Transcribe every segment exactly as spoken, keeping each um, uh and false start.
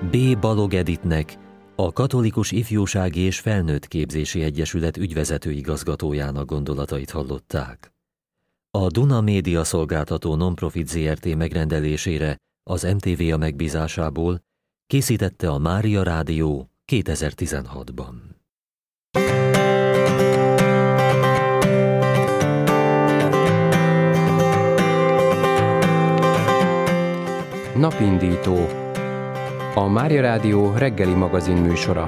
B. Balog Editnek, a Katolikus Ifjúsági és Felnőtt Képzési Egyesület ügyvezető igazgatójának gondolatait hallották. A Duna Média Szolgáltató Nonprofit zé er té megrendelésére az em té vé a megbízásából készítette a Mária Rádió kétezer-tizenhatban. Napindító, a Mária Rádió reggeli magazin műsora.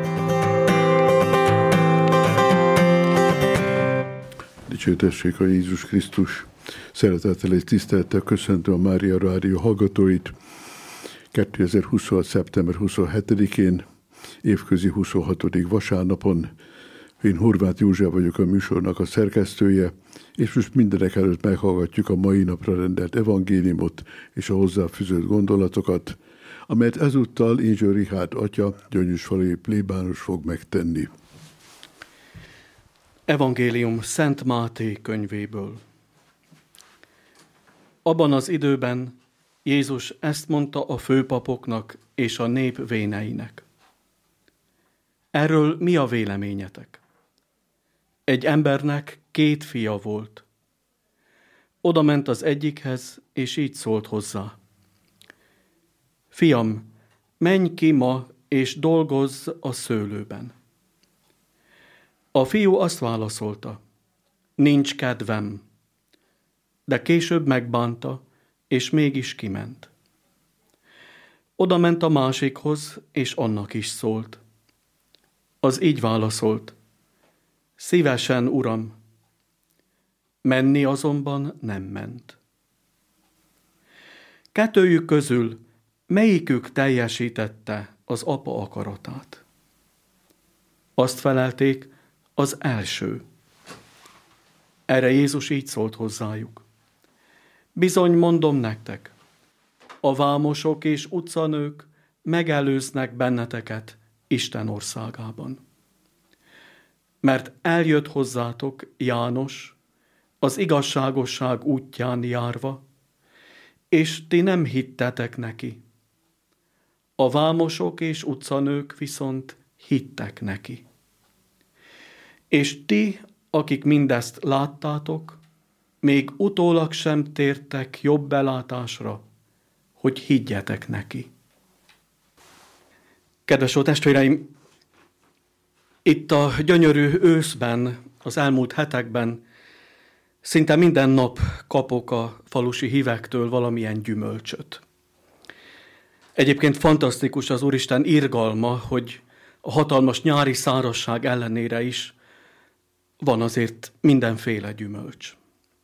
Dicsőtessék a Jézus Krisztus! Szeretettel és tisztelettel köszöntöm a Mária Rádió hallgatóit kétezer-huszonhat. szeptember huszonhetedikén, évközi huszonhatodik vasárnapon. Én Horváth József vagyok, a műsornak a szerkesztője, és most mindenek előtt meghallgatjuk a mai napra rendelt evangéliumot és a hozzáfűzött gondolatokat, amelyet ezúttal Inzső Richárd atya, gyöngyösfalui plébános fog megtenni. Evangélium Szent Máté könyvéből. Abban az időben Jézus ezt mondta a főpapoknak és a nép véneinek. Erről mi a véleményetek? Egy embernek két fia volt. Oda ment az egyikhez, és így szólt hozzá. Fiam, menj ki ma, és dolgozz a szőlőben. A fiú azt válaszolta, nincs kedvem, de később megbánta, és mégis kiment. Oda ment a másikhoz, és annak is szólt. Az így válaszolt, szívesen, uram, menni azonban nem ment. Kettőjük közül melyikük teljesítette az apa akaratát? Azt felelték, az első. Erre Jézus így szólt hozzájuk. Bizony mondom nektek, a vámosok és utcanők megelőznek benneteket Isten országában. Mert eljött hozzátok János, az igazságosság útján járva, és ti nem hittetek neki. A vámosok és utcanők viszont hittek neki. És ti, akik mindezt láttátok, még utólag sem tértek jobb belátásra, hogy higgyetek neki. Kedves testvéreim, itt a gyönyörű őszben, az elmúlt hetekben szinte minden nap kapok a falusi hívektől valamilyen gyümölcsöt. Egyébként fantasztikus az Úristen irgalma, hogy a hatalmas nyári szárazság ellenére is van azért mindenféle gyümölcs.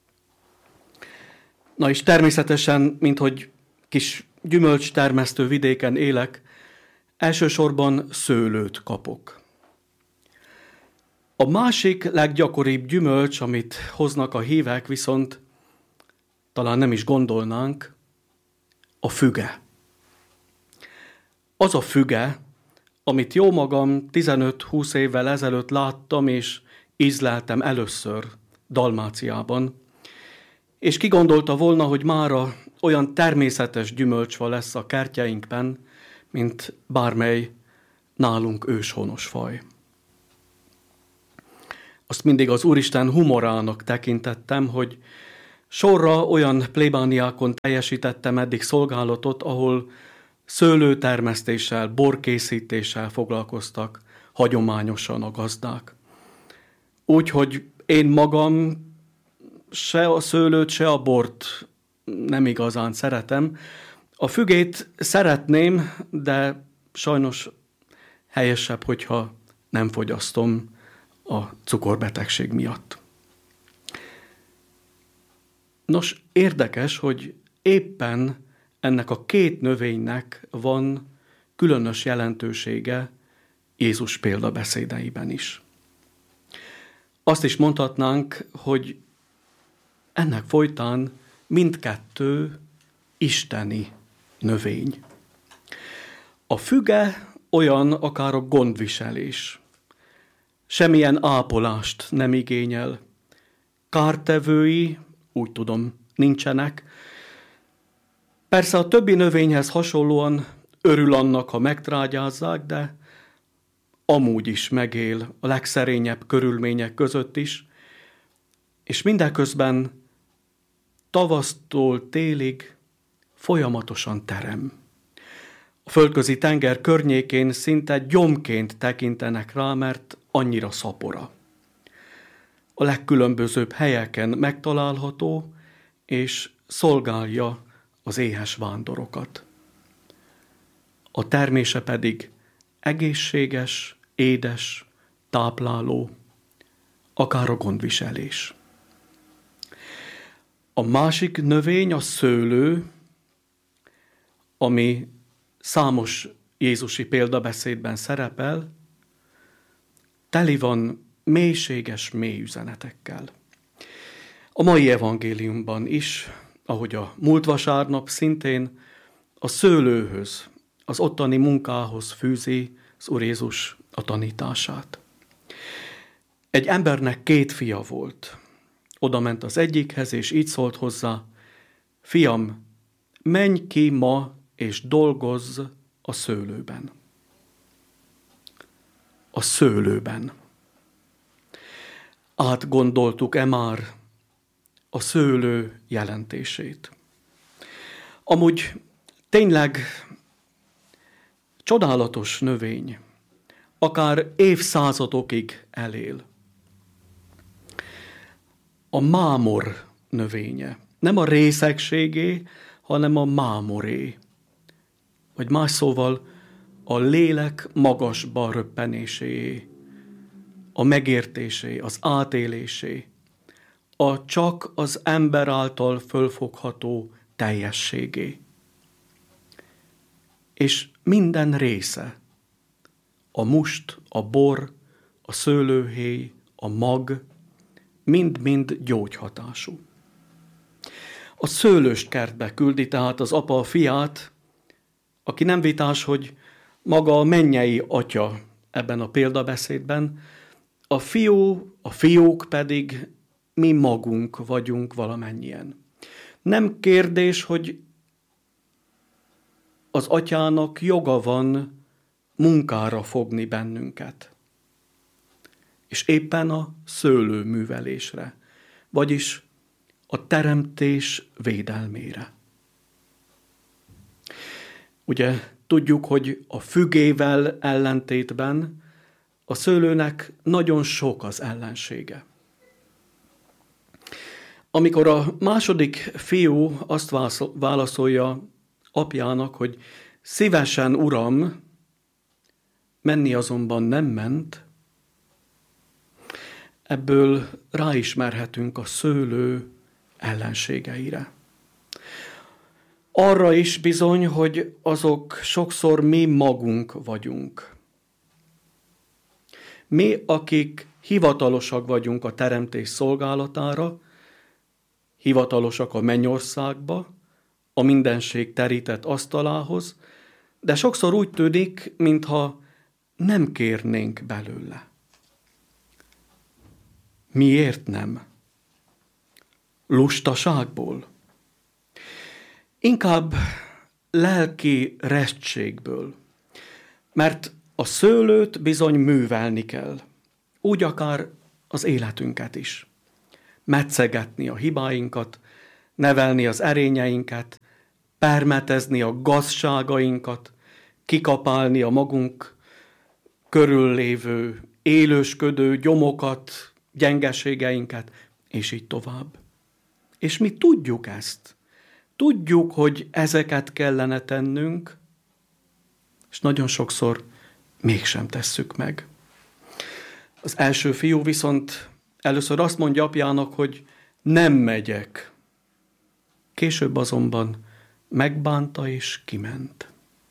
Na és természetesen, minthogy kis gyümölcstermesztő vidéken élek, elsősorban szőlőt kapok. A másik leggyakoribb gyümölcs, amit hoznak a hívek, viszont talán nem is gondolnánk, a füge. Az a füge, amit jó magam tizenöt-húsz évvel ezelőtt láttam és ízleltem először Dalmáciában, és ki gondolta volna, hogy mára olyan természetes gyümölcsfa lesz a kertjeinkben, mint bármely nálunk őshonos faj. Azt mindig az Úristen humorának tekintettem, hogy sorra olyan plébániákon teljesítettem eddig szolgálatot, ahol szőlőtermesztéssel, borkészítéssel foglalkoztak hagyományosan a gazdák. Úgyhogy én magam se a szőlőt, se a bort nem igazán szeretem. A fügét szeretném, de sajnos helyesebb, hogyha nem fogyasztom a cukorbetegség miatt. Nos, érdekes, hogy éppen ennek a két növénynek van különös jelentősége Jézus példabeszédeiben is. Azt is mondhatnánk, hogy ennek folytán mindkettő isteni növény. A füge olyan akár a gondviselés. Semmilyen ápolást nem igényel. Kártevői, úgy tudom, nincsenek. Persze a többi növényhez hasonlóan örül annak, ha megtrágyázzák, de amúgy is megél a legszerényebb körülmények között is, és mindeközben tavasztól télig folyamatosan terem. A földközi tenger környékén szinte gyomként tekintenek rá, mert annyira szapora. A legkülönbözőbb helyeken megtalálható, és szolgálja az éhes vándorokat. A termése pedig egészséges, édes, tápláló, akár a gondviselés. A másik növény a szőlő, ami számos jézusi példabeszédben szerepel, teli van mélységes mély üzenetekkel. A mai evangéliumban is, ahogy a múlt vasárnap, szintén a szőlőhöz, az ottani munkához fűzi az Úr Jézus a tanítását. Egy embernek két fia volt. Oda ment az egyikhez, és így szólt hozzá: fiam, menj ki ma, és dolgozz a szőlőben. A szőlőben. Átgondoltuk-e már a szőlő jelentését? Amúgy tényleg csodálatos növény, akár évszázadokig elél. A mámor növénye. Nem a részegségé, hanem a mámoré. Vagy más szóval a lélek magasba röppenésé, a megértésé, az átélésé, a csak az ember által fölfogható teljességé. És minden része, a must, a bor, a szőlőhéj, a mag, mind-mind gyógyhatású. A szőlős kertbe küldi tehát az apa a fiát, aki nem vitás, hogy maga a mennyei atya ebben a példabeszédben, a fiú, a fiúk pedig mi magunk vagyunk valamennyien. Nem kérdés, hogy az atyának joga van munkára fogni bennünket, és éppen a szőlőművelésre, vagyis a teremtés védelmére. Ugye tudjuk, hogy a fügével ellentétben a szőlőnek nagyon sok az ellensége. Amikor a második fiú azt válaszolja apjának, hogy szívesen, uram, menni azonban nem ment, ebből ráismerhetünk a szőlő ellenségeire. Arra is bizony, hogy azok sokszor mi magunk vagyunk. Mi, akik hivatalosak vagyunk a teremtés szolgálatára, hivatalosak a mennyországba, a mindenség terített asztalához, de sokszor úgy tűnik, mintha nem kérnénk belőle. Miért nem? Lustaságból? Inkább lelki restségből, mert a szőlőt bizony művelni kell, úgy akár az életünket is. Metszegetni a hibáinkat, nevelni az erényeinket, permetezni a gazságainkat, kikapálni a magunk körül lévő élősködő gyomokat, gyengeségeinket, és így tovább. És mi tudjuk ezt. Tudjuk, hogy ezeket kellene tennünk, és nagyon sokszor mégsem tesszük meg. Az első fiú viszont először azt mondja apjának, hogy nem megyek. Később azonban megbánta és kiment.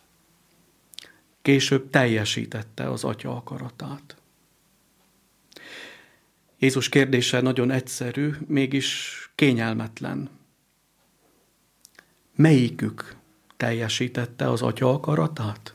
Később teljesítette az atya akaratát. Jézus kérdése nagyon egyszerű, mégis kényelmetlen. Melyikük teljesítette az atya akaratát?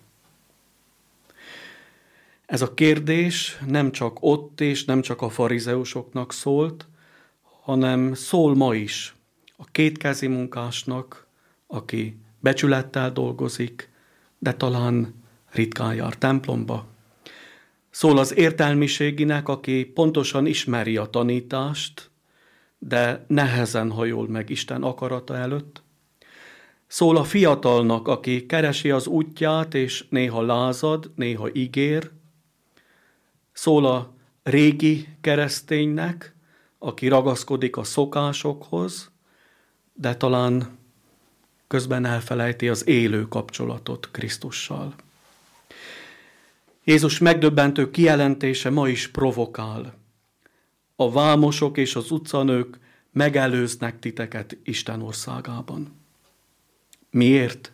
Ez a kérdés nem csak ott és nem csak a farizeusoknak szólt, hanem szól ma is a kétkezi munkásnak, aki becsülettel dolgozik, de talán ritkán jár templomba. Szól az értelmiséginek, aki pontosan ismeri a tanítást, de nehezen hajol meg Isten akarata előtt. Szól a fiatalnak, aki keresi az útját, és néha lázad, néha ígér. Szól a régi kereszténynek, aki ragaszkodik a szokásokhoz, de talán közben elfelejti az élő kapcsolatot Krisztussal. Jézus megdöbbentő kijelentése ma is provokál. A vámosok és az utcanők megelőznek titeket Isten országában. Miért?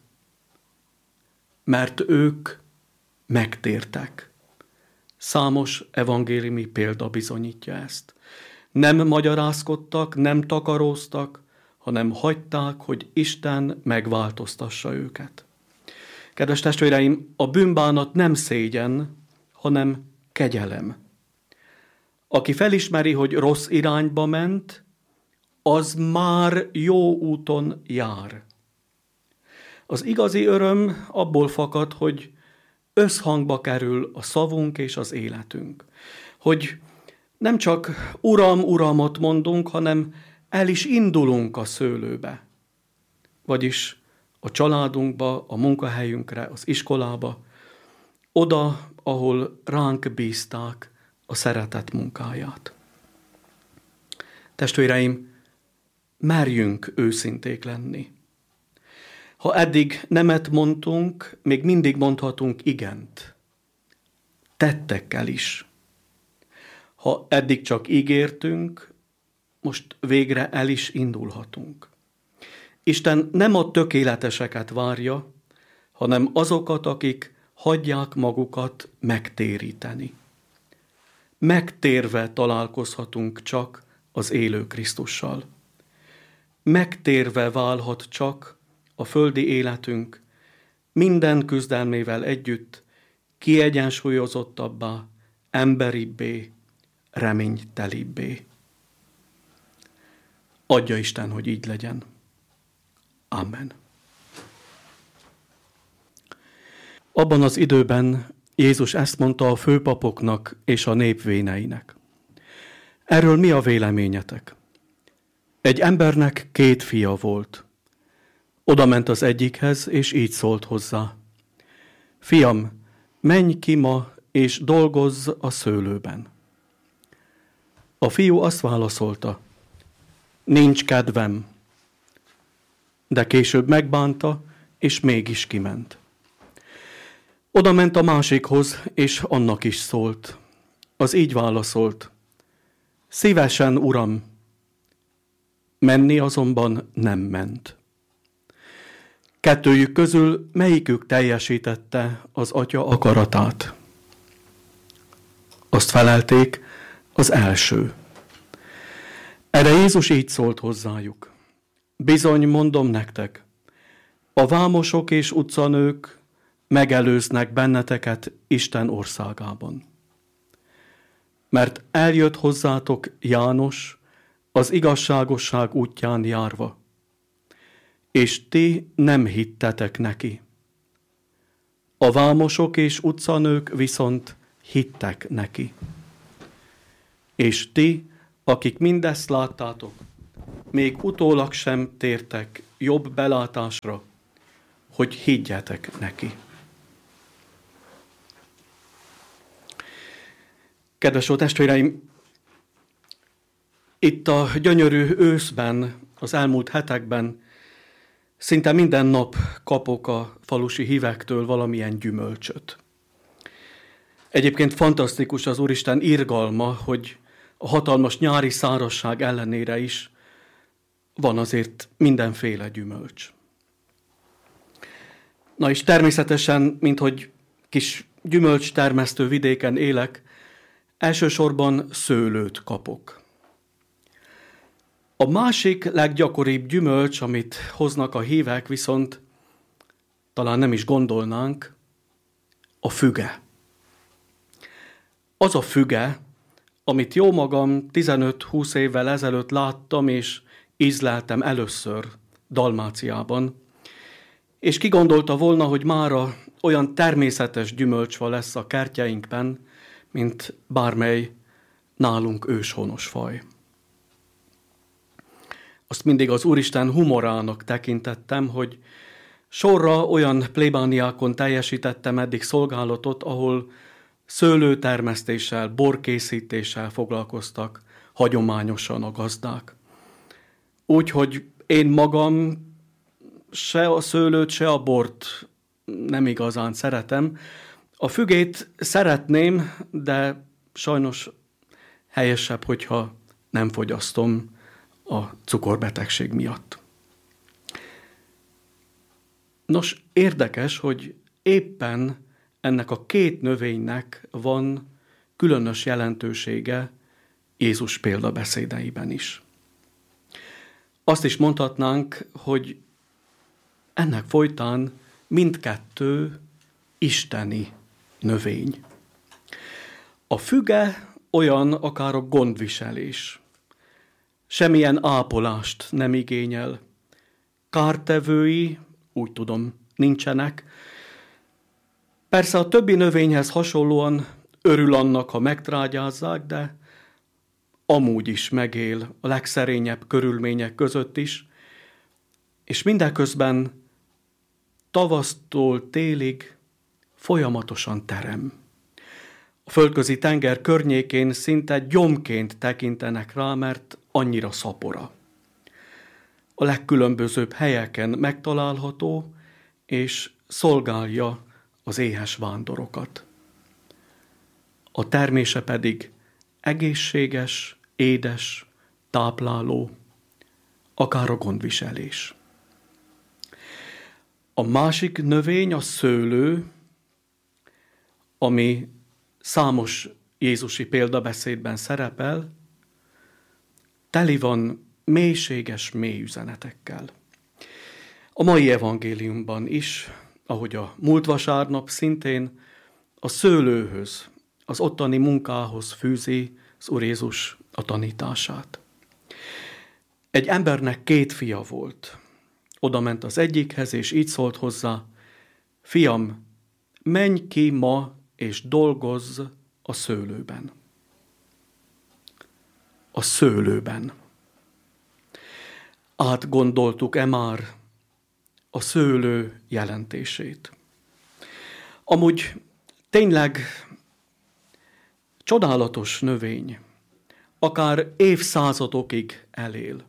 Mert ők megtértek. Számos evangéliumi példa bizonyítja ezt. Nem magyarázkodtak, nem takaróztak, hanem hagyták, hogy Isten megváltoztassa őket. Kedves testvéreim, a bűnbánat nem szégyen, hanem kegyelem. Aki felismeri, hogy rossz irányba ment, az már jó úton jár. Az igazi öröm abból fakad, hogy összhangba kerül a szavunk és az életünk. Hogy nem csak Uram, Uramot mondunk, hanem el is indulunk a szőlőbe. Vagyis a családunkba, a munkahelyünkre, az iskolába, oda, ahol ránk bízták a szeretet munkáját. Testvéreim, merjünk őszinték lenni. Ha eddig nemet mondtunk, még mindig mondhatunk igent. Tettekkel is. Ha eddig csak ígértünk, most végre el is indulhatunk. Isten nem a tökéleteseket várja, hanem azokat, akik hagyják magukat megtéríteni. Megtérve találkozhatunk csak az élő Krisztussal. Megtérve válhat csak a földi életünk minden küzdelmével együtt kiegyensúlyozottabbá, emberibbé, reménytelibbé. Adja Isten, hogy így legyen. Amen. Abban az időben Jézus ezt mondta a főpapoknak és a nép véneinek. Erről mi a véleményetek? Egy embernek két fia volt. Oda ment az egyikhez, és így szólt hozzá. Fiam, menj ki ma, és dolgozz a szőlőben. A fiú azt válaszolta, nincs kedvem. De később megbánta, és mégis kiment. Oda ment a másikhoz, és annak is szólt. Az így válaszolt, szívesen, uram, menni azonban nem ment. Kettőjük közül melyikük teljesítette az atya akaratát? Azt felelték, az első. Erre Jézus így szólt hozzájuk. Bizony, mondom nektek, a vámosok és utcanők megelőznek benneteket Isten országában. Mert eljött hozzátok János az igazságosság útján járva, és ti nem hittetek neki. A vámosok és utcanők viszont hittek neki. És ti, akik mindezt láttátok, még utólag sem tértek jobb belátásra, hogy higgyetek neki. Kedves jó testvéreim, itt a gyönyörű őszben, az elmúlt hetekben szinte minden nap kapok a falusi hívektől valamilyen gyümölcsöt. Egyébként fantasztikus az Úristen irgalma, hogy a hatalmas nyári szárazság ellenére is van azért mindenféle gyümölcs. Na és természetesen, minthogy kis gyümölcstermesztő vidéken élek, elsősorban szőlőt kapok. A másik leggyakoribb gyümölcs, amit hoznak a hívek, viszont talán nem is gondolnánk, a füge. Az a füge, amit jó magam tizenöt-húsz évvel ezelőtt láttam és ízleltem először Dalmáciában, és ki gondolta volna, hogy mára olyan természetes gyümölcsfa lesz a kertjeinkben, mint bármely nálunk őshonos faj. Azt mindig az Úristen humorának tekintettem, hogy sorra olyan plébániákon teljesítettem eddig szolgálatot, ahol szőlőtermesztéssel, borkészítéssel foglalkoztak hagyományosan a gazdák. Úgyhogy én magam se a szőlőt, se a bort nem igazán szeretem. A fügét szeretném, de sajnos helyesebb, hogyha nem fogyasztom a cukorbetegség miatt. Nos, érdekes, hogy éppen ennek a két növénynek van különös jelentősége Jézus példabeszédeiben is. Azt is mondhatnánk, hogy ennek folytán mindkettő isteni növény. A füge olyan akár a gondviselés. Semmilyen ápolást nem igényel. Kártevői, úgy tudom, nincsenek. Persze a többi növényhez hasonlóan örül annak, ha megtrágyázzák, de amúgy is megél a legszerényebb körülmények között is, és mindeközben tavasztól télig folyamatosan terem. A földközi tenger környékén szinte gyomként tekintenek rá, mert annyira szapora. A legkülönbözőbb helyeken megtalálható, és szolgálja az éhes vándorokat. A termése pedig egészséges, édes, tápláló, akár a gondviselés. A másik növény a szőlő, ami számos jézusi példabeszédben szerepel, teli van mélységes mély üzenetekkel. A mai evangéliumban is, ahogy a múlt vasárnap szintén, a szőlőhöz, az ottani munkához fűzi az Úr Jézus a tanítását. Egy embernek két fia volt. Oda ment az egyikhez, és így szólt hozzá: fiam, menj ki ma, és dolgozz a szőlőben. A szőlőben. Átgondoltuk-e már a szőlő jelentését? Amúgy tényleg csodálatos növény, akár évszázadokig elél.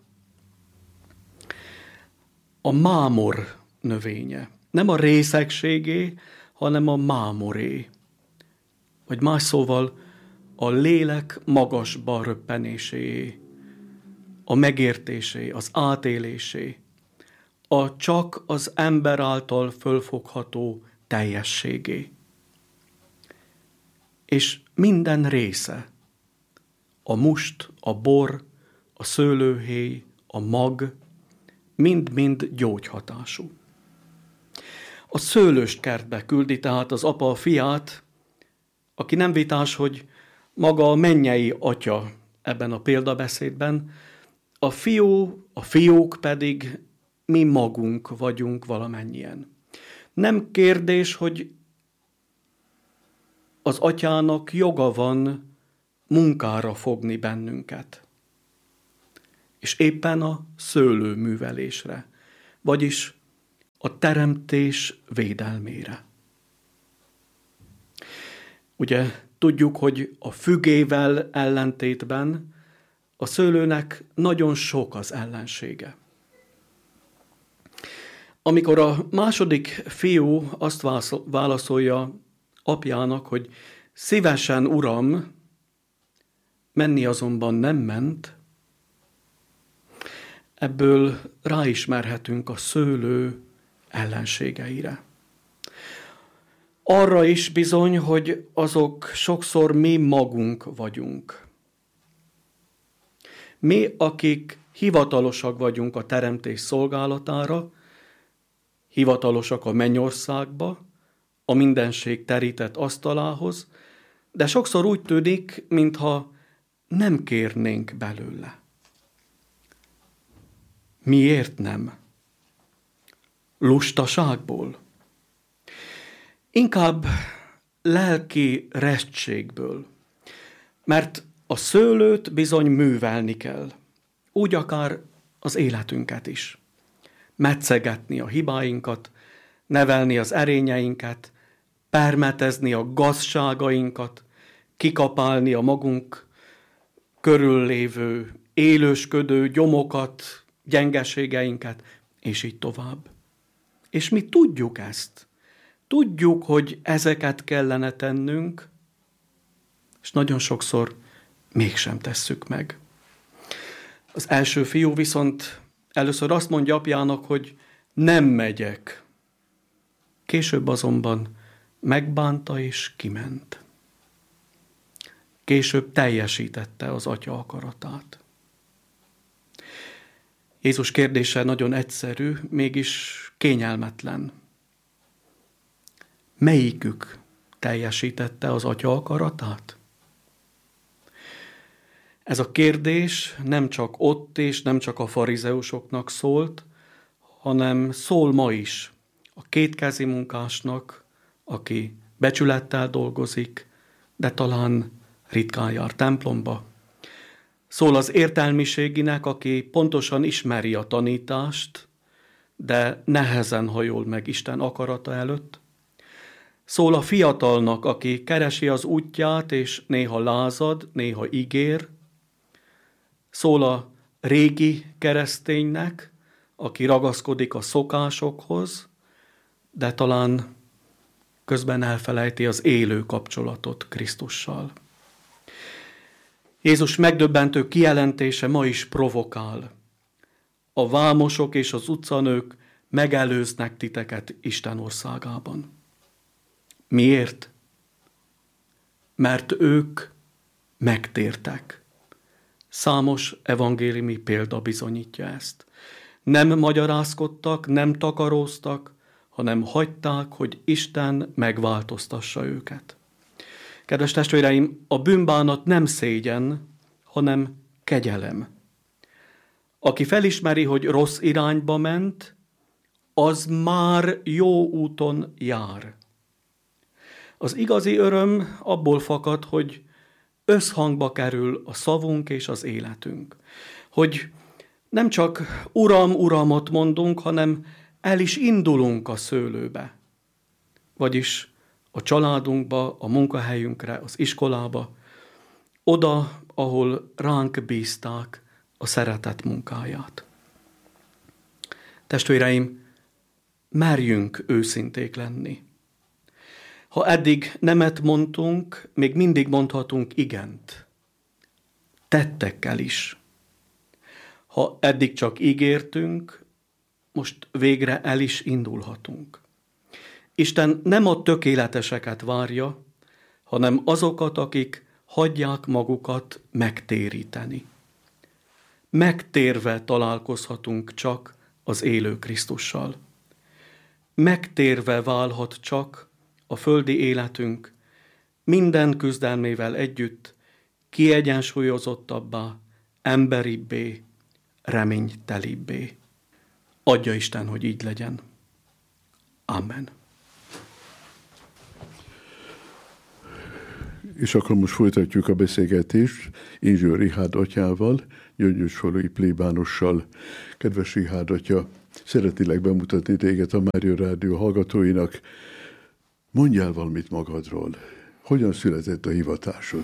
A mámor növénye. Nem a részegségé, hanem a mámoré. Vagy más szóval a lélek magasba röppenésé, a megértésé, az átélésé, a csak az ember által fölfogható teljességé. És minden része, a must, a bor, a szőlőhéj, a mag, mind-mind gyógyhatású. A szőlős kertbe küldi tehát az apa a fiát, aki nem vitás, hogy maga a mennyei atya ebben a példabeszédben, a fiú, a fiúk pedig mi magunk vagyunk valamennyien. Nem kérdés, hogy az atyának joga van munkára fogni bennünket, és éppen a szőlőművelésre, vagyis a teremtés védelmére. Ugye tudjuk, hogy a fügével ellentétben a szőlőnek nagyon sok az ellensége. Amikor a második fiú azt válaszolja apjának, hogy szívesen, uram, menni azonban nem ment, ebből ráismerhetünk a szőlő ellenségeire. Arra is bizony, hogy azok sokszor mi magunk vagyunk. Mi, akik hivatalosak vagyunk a teremtés szolgálatára, hivatalosak a mennyországba, a mindenség terített asztalához, de sokszor úgy tűnik, mintha nem kérnénk belőle. Miért nem? Lustaságból? Inkább lelki restségből, mert a szőlőt bizony művelni kell, úgy akár az életünket is. Metszegetni a hibáinkat, nevelni az erényeinket, permetezni a gazságainkat, kikapálni a magunk körül lévő élősködő gyomokat, gyengeségeinket, és így tovább. És mi tudjuk ezt. Tudjuk, hogy ezeket kellene tennünk, és nagyon sokszor mégsem tesszük meg. Az első fiú viszont először azt mondja apjának, hogy nem megyek. Később azonban megbánta és kiment. Később teljesítette az atya akaratát. Jézus kérdése nagyon egyszerű, mégis kényelmetlen. Melyikük teljesítette az atya akaratát? Ez a kérdés nem csak ott és nem csak a farizeusoknak szólt, hanem szól ma is a kétkezi munkásnak, aki becsülettel dolgozik, de talán ritkán jár templomba. Szól az értelmiséginek, aki pontosan ismeri a tanítást, de nehezen hajol meg Isten akarata előtt. Szól a fiatalnak, aki keresi az útját, és néha lázad, néha ígér. Szól a régi kereszténynek, aki ragaszkodik a szokásokhoz, de talán közben elfelejti az élő kapcsolatot Krisztussal. Jézus megdöbbentő kijelentése ma is provokál. A vámosok és az utcanők megelőznek titeket Isten országában. Miért? Mert ők megtértek. Számos evangéliumi példa bizonyítja ezt. Nem magyarázkodtak, nem takaróztak, hanem hagyták, hogy Isten megváltoztassa őket. Kedves testvéreim, a bűnbánat nem szégyen, hanem kegyelem. Aki felismeri, hogy rossz irányba ment, az már jó úton jár. Az igazi öröm abból fakad, hogy összhangba kerül a szavunk és az életünk. Hogy nem csak Uram, Uramot mondunk, hanem el is indulunk a szőlőbe. Vagyis a családunkba, a munkahelyünkre, az iskolába, oda, ahol ránk bízták a szeretet munkáját. Testvéreim, merjünk őszinték lenni. Ha eddig nemet mondtunk, még mindig mondhatunk igent. Tettekkel is. Ha eddig csak ígértünk, most végre el is indulhatunk. Isten nem a tökéleteseket várja, hanem azokat, akik hagyják magukat megtéríteni. Megtérve találkozhatunk csak az élő Krisztussal. Megtérve válhat csak a földi életünk minden küzdelmével együtt kiegyensúlyozottabbá, emberibbé, reménytelibbé. Adja Isten, hogy így legyen. Amen. És akkor most folytatjuk a beszélgetést Inzső Richárd atyával, gyöngyösfalui plébánossal. Kedves Richárd atya, szeretnélek bemutatni téged a Mária Rádió hallgatóinak. Mondjál valamit magadról. Hogyan született a hivatásod?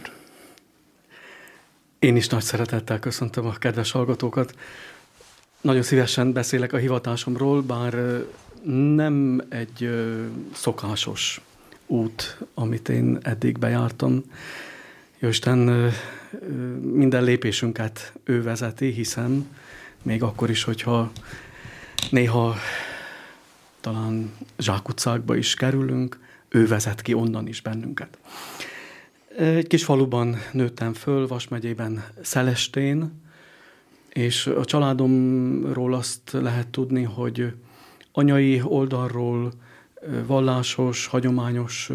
Én is nagy szeretettel köszöntöm a kedves hallgatókat. Nagyon szívesen beszélek a hivatásomról, bár nem egy szokásos út, amit én eddig bejártam. Jóisten minden lépésünket ő vezeti, hiszem, még akkor is, hogyha néha talán zsákutcákba is kerülünk, ő vezet ki onnan is bennünket. Egy kis faluban nőttem föl, Vas megyében, Szelestén, és a családomról azt lehet tudni, hogy anyai oldalról vallásos, hagyományos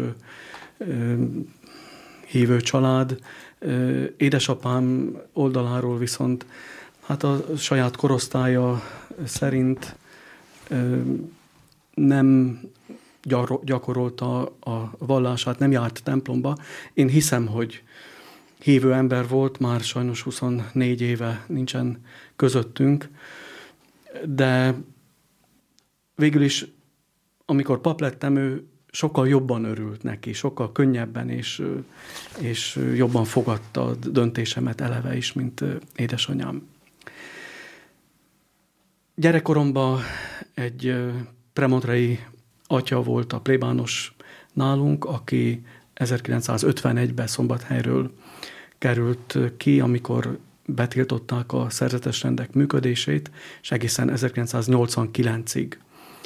hívő család, édesapám oldaláról viszont hát a saját korosztálya szerint nem gyakorolta a vallását, nem járt templomba. Én hiszem, hogy hívő ember volt, már sajnos huszonnégy éve nincsen közöttünk, de végül is, amikor pap lettem, ő sokkal jobban örült neki, sokkal könnyebben és, és jobban fogadta a döntésemet eleve is, mint édesanyám. Gyerekkoromban egy premontrei atya volt a plébános nálunk, aki ezerkilencszázötvenegyben Szombathelyről került ki, amikor betiltották a szerzetes rendek működését, és egészen ezerkilencszáznyolcvankilencig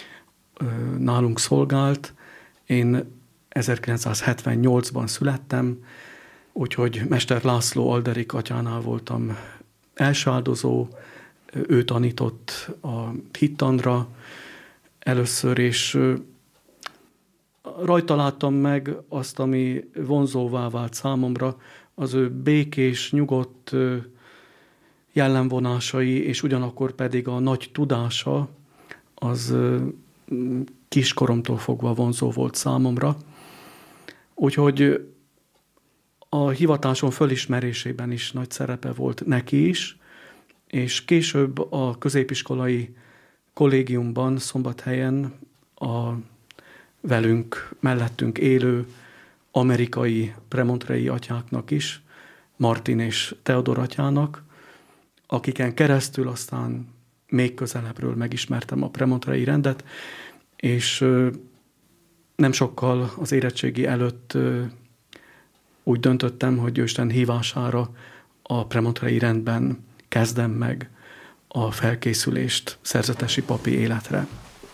nálunk szolgált. Én ezerkilencszázhetvennyolcban születtem, úgyhogy Mester László Alderik atyánál voltam első áldozó, ő tanított a hittanra először, és rajta láttam meg azt, ami vonzóvá vált számomra, az ő békés, nyugodt jellemvonásai, és ugyanakkor pedig a nagy tudása, az kiskoromtól fogva vonzó volt számomra. Úgyhogy a hivatásom fölismerésében is nagy szerepe volt neki is, és később a középiskolai kollégiumban, Szombathelyen a velünk, mellettünk élő amerikai premontrei atyáknak is, Martin és Theodor atyának, akiken keresztül aztán még közelebbről megismertem a premontrei rendet, és nem sokkal az érettségi előtt úgy döntöttem, hogy Isten hívására a premontrei rendben kezdem meg a felkészülést szerzetesi papi életre.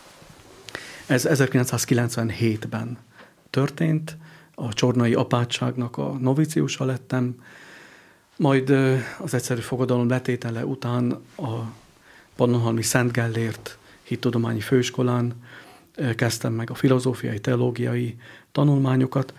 Ez ezerkilencszázkilencvenhétben történt, a csornai apátságnak a noviciusa lettem, majd az egyszerű fogadalom letétele után a Pannonhalmi Szent Gellért hittudományi főiskolán kezdtem meg a filozófiai, teológiai tanulmányokat.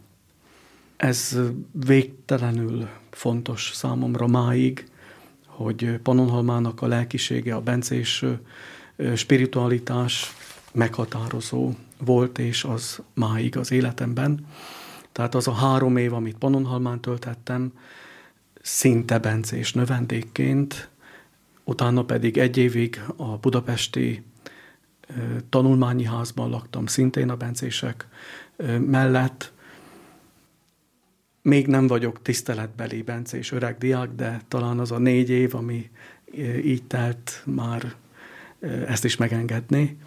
Ez végtelenül fontos számomra máig, hogy Pannonhalmának a lelkisége, a bencés spiritualitás meghatározó volt, és az máig az életemben. Tehát az a három év, amit Pannonhalmán töltettem, szinte bencés növendékként, utána pedig egy évig a budapesti tanulmányi házban laktam, szintén a bencések mellett. Még nem vagyok tiszteletbeli bencés öreg diák, de talán az a négy év, ami így telt, már ezt is megengedné.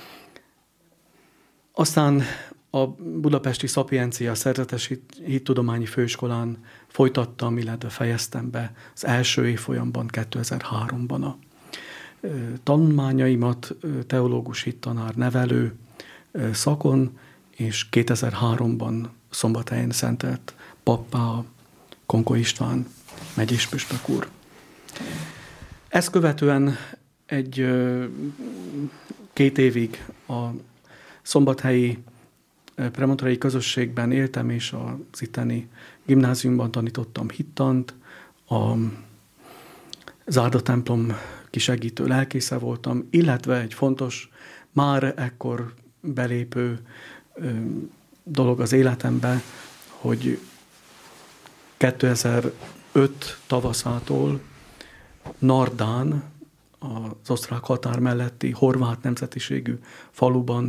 Aztán a budapesti Szapiencia Szerzetes Hittudományi Főiskolán folytattam, illetve fejeztem be az első évfolyamban, kétezer-háromban a tanulmányaimat, teológus hittanár nevelő szakon, és kétezer-háromban Szombathelyen szentelt pappá a Konko István megyéspüspök úr. Ezt követően egy két évig a szombathelyi premontrei közösségben éltem, és az itteni gimnáziumban tanítottam hittant, a Zárda templom kisegítő lelkésze voltam, illetve egy fontos, már ekkor belépő dolog az életembe, hogy kétezer-öt tavaszától Nardán, az osztrák határ melletti horvát nemzetiségű faluban